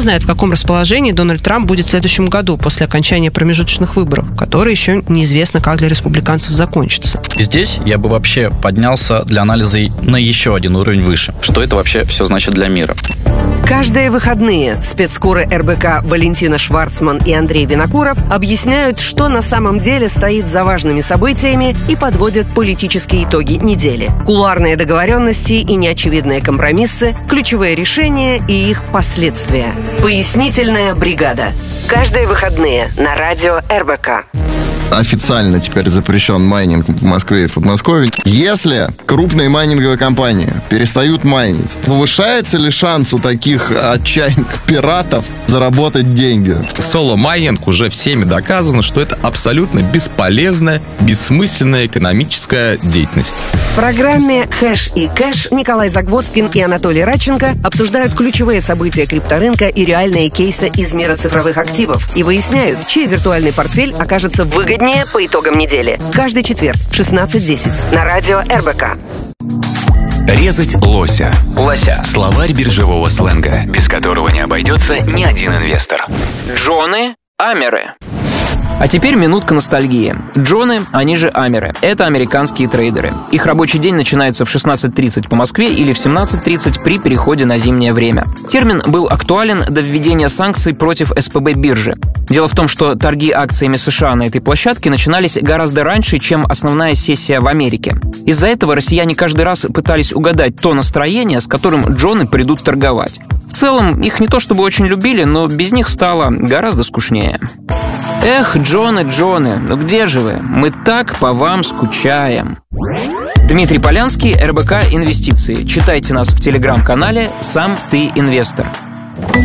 знает, в каком расположении Дональд Трамп будет в следующем году после окончания промежуточных выборов, которые еще неизвестно, как для республиканцев закончатся. Здесь я бы вообще поднялся для анализа на еще один уровень выше. Что это вообще все значит для мира? Каждые выходные спецкоры РБК Валентина Шварцман и Андрей Винокуров объясняют, что на самом деле стоит за важными событиями и подводят политические итоги недели. Кулуарные договоренности и неочевидные компромиссы, ключевые решения и их последствия. Пояснительная бригада. Каждые выходные на радио РБК. Официально теперь запрещен майнинг в Москве и в Подмосковье. Если крупные майнинговые компании перестают майнить, повышается ли шанс у таких отчаянных пиратов заработать деньги? Соло-майнинг уже всеми доказано, что это абсолютно бесполезная, бессмысленная экономическая деятельность. В программе «Хэш и кэш» Николай Загвоздкин и Анатолий Радченко обсуждают ключевые события крипторынка и реальные кейсы из мира цифровых активов и выясняют, чей виртуальный портфель окажется выгоднее по итогам недели. Каждый четверг в 16:10 на радио РБК. Резать лося. Лося. Словарь биржевого сленга, без которого не обойдется ни один инвестор. Джоны Амеры. А теперь минутка ностальгии. Джоны, они же Амеры. Это американские трейдеры. Их рабочий день начинается в 16:30 по Москве или в 17:30 при переходе на зимнее время. Термин был актуален до введения санкций против СПБ биржи. Дело в том, что торги акциями США на этой площадке начинались гораздо раньше, чем основная сессия в Америке. Из-за этого россияне каждый раз пытались угадать то настроение, с которым джоны придут торговать. В целом, их не то чтобы очень любили, но без них стало гораздо скучнее. Эх, Джоны, ну где же вы? Мы так по вам скучаем. Дмитрий Полянский, РБК Инвестиции. Читайте нас в телеграм-канале «Сам ты инвестор».